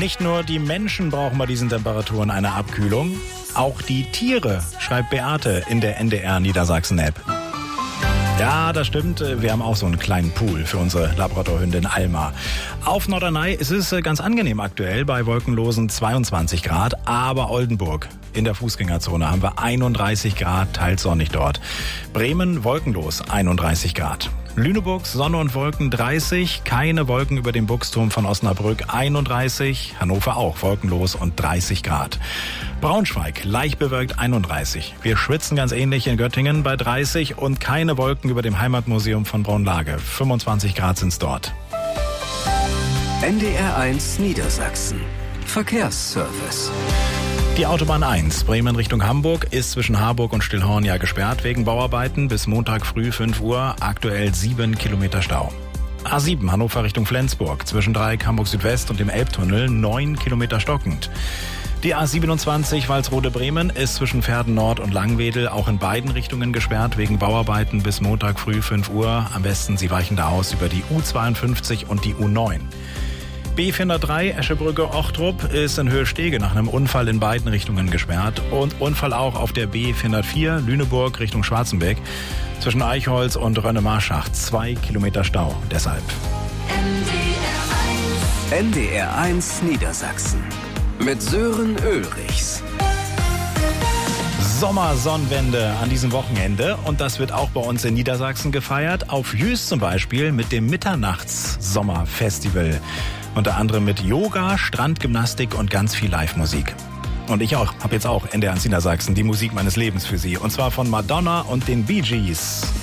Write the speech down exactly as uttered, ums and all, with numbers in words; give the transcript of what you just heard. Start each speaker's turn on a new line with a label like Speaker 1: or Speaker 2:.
Speaker 1: Nicht nur die Menschen brauchen bei diesen Temperaturen eine Abkühlung, auch die Tiere, schreibt Beate in der N D R Niedersachsen-App. Ja, das stimmt. Wir haben auch so einen kleinen Pool für unsere Labradorhündin Alma. Auf Norderney ist es ganz angenehm aktuell bei wolkenlosen zweiundzwanzig Grad, aber Oldenburg in der Fußgängerzone haben wir einunddreißig Grad, teils sonnig dort. Bremen wolkenlos einunddreißig Grad. Lüneburg Sonne und Wolken dreißig, keine Wolken über dem Buchsturm von Osnabrück einunddreißig, Hannover auch wolkenlos und dreißig Grad. Braunschweig leicht bewölkt einunddreißig. Wir schwitzen ganz ähnlich in Göttingen bei dreißig und keine Wolken über dem Heimatmuseum von Braunlage. fünfundzwanzig Grad sind's dort.
Speaker 2: N D R eins Niedersachsen. Verkehrsservice.
Speaker 1: Die Autobahn eins, Bremen Richtung Hamburg, ist zwischen Harburg und Stillhorn ja gesperrt wegen Bauarbeiten bis Montag früh fünf Uhr, aktuell sieben Kilometer Stau. A sieben, Hannover Richtung Flensburg, zwischen Dreieck Hamburg Südwest und dem Elbtunnel, neun Kilometer stockend. Die A siebenundzwanzig Walsrode-Bremen ist zwischen Verden Nord und Langwedel auch in beiden Richtungen gesperrt wegen Bauarbeiten bis Montag früh fünf Uhr. Am besten Sie weichen da aus über die U zweiundfünfzig und die U neun. B vierhundertdrei Eschebrücke-Ochtrup ist in Höhe Stege nach einem Unfall in beiden Richtungen gesperrt. Und Unfall auch auf der B vierhundertvier Lüneburg Richtung Schwarzenbeck. Zwischen Eichholz und Rönne-Marschacht zwei Kilometer Stau. Deshalb
Speaker 2: N D R eins Niedersachsen mit Sören Ulrichs.
Speaker 1: Sommersonnenwende an diesem Wochenende und das wird auch bei uns in Niedersachsen gefeiert. Auf Jüst zum Beispiel mit dem Mitternachts-Sommerfestival. Unter anderem mit Yoga, Strandgymnastik und ganz viel Live-Musik. Und ich auch, habe jetzt auch N D R eins Niedersachsen, die Musik meines Lebens für Sie. Und zwar von Madonna und den Bee Gees.